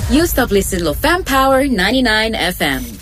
You stop listening to Fam Power 99 FM.